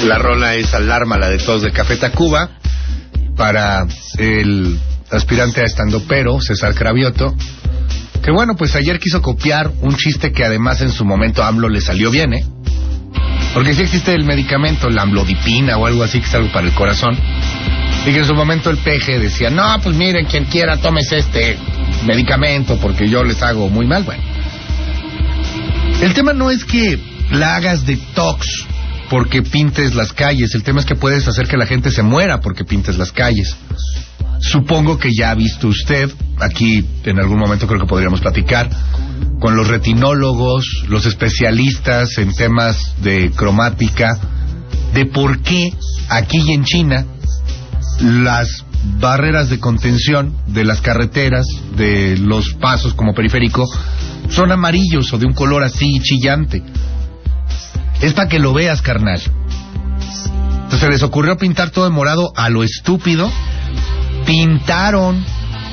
La rola es Alarma, la de tos de Café Tacuba, para el aspirante a estandopero, César Cravioto, que bueno, pues ayer quiso copiar un chiste que además en su momento a AMLO le salió bien, porque sí existe el medicamento, la amlodipina o algo así, que es algo para el corazón, y que en su momento el peje decía, no, pues miren, quien quiera, tómese este medicamento porque yo les hago muy mal. Bueno, el tema no es que la hagas detox porque pintes las calles, el tema es que puedes hacer que la gente se muera porque pintes las calles. Supongo que ya ha visto usted, aquí en algún momento creo que podríamos platicar, con los retinólogos, los especialistas en temas de cromática, de por qué aquí y en China las barreras de contención de las carreteras, de los pasos como periférico, son amarillos o de un color así chillante. Es para que lo veas, carnal. Entonces les ocurrió pintar todo de morado a lo estúpido. Pintaron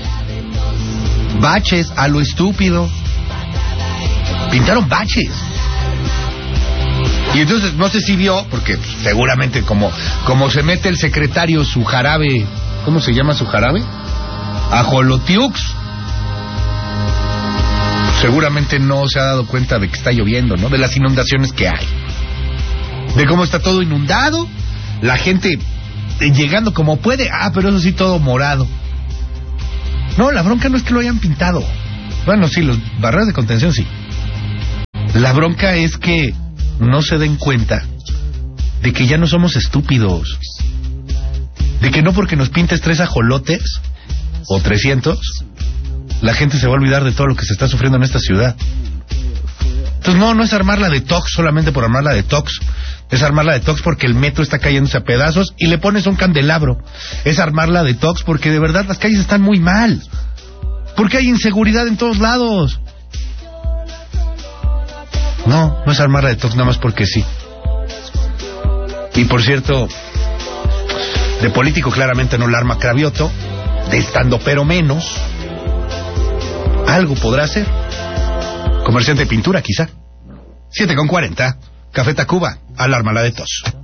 baches a lo estúpido. Pintaron baches. Y entonces no sé si vio, porque seguramente como se mete el secretario su jarabe, ¿cómo se llama su jarabe? Ajolotiux. Seguramente no se ha dado cuenta de que está lloviendo, ¿no? De las inundaciones que hay. De cómo está todo inundado, la gente llegando como puede, pero eso sí, todo morado. No, la bronca no es que lo hayan pintado. Bueno, sí, los barreras de contención sí. La bronca es que no se den cuenta de que ya no somos estúpidos. De que no porque nos pintes 3 ajolotes o 300, la gente se va a olvidar de todo lo que se está sufriendo en esta ciudad. Entonces no es armarla de tox solamente por armarla de tox. Es armarla de tox porque el metro está cayéndose a pedazos y le pones un candelabro. Es armarla de tox porque de verdad las calles están muy mal. Porque hay inseguridad en todos lados. No es armarla de tox nada más porque sí. Y por cierto, de político claramente no la arma Cravioto, de estandopero menos. Algo podrá hacer. Comerciante de pintura, quizá. 7:40. Café Tacuba, alarma la de tos.